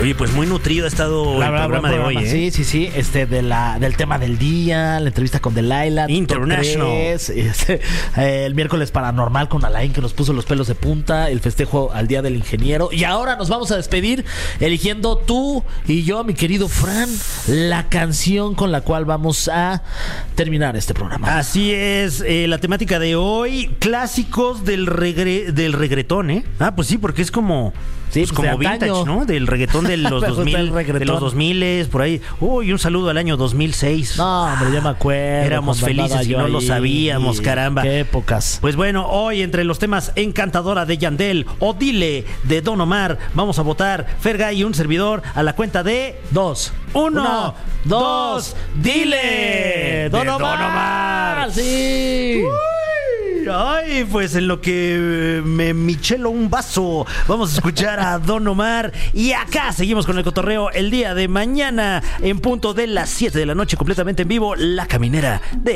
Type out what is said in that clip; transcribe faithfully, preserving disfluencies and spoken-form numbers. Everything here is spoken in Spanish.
Oye, pues muy nutrido ha estado La el verdad, programa buen de hoy, programa. ¿eh? Sí, sí, sí. Este, de la, del tema del día, la entrevista con Delilah. International. tres, este, eh, el miércoles paranormal con Alain, que nos puso los pelos de punta. El festejo al Día del Ingeniero. Y ahora nos vamos a despedir eligiendo tú y yo, mi querido Fran, la canción con la cual vamos a terminar este programa. Así es, eh, la temática de hoy, clásicos del regre, del reggaetón, ¿eh? Ah, pues sí, porque es como... Sí, pues pues como de vintage, antaño. ¿no? Del reggaetón de los Me gusta dos mil, el reggaetón. de los dos mil, por ahí. Uy, un saludo al año dos mil seis. No, hombre, ya me acuerdo. Éramos cuando andaba felices y yo no lo ahí. sabíamos, caramba. Qué épocas. Pues bueno, hoy entre los temas Encantadora de Yandel o Dile de Don Omar, vamos a votar Fergay y un servidor a la cuenta de Dos. uno, Una, dos, Dile Don de Omar. Don Omar. Sí. Ay, pues en lo que me michelo un vaso, vamos a escuchar a Don Omar. Y acá seguimos con el cotorreo el día de mañana, en punto de las siete de la noche, completamente en vivo, La Caminera de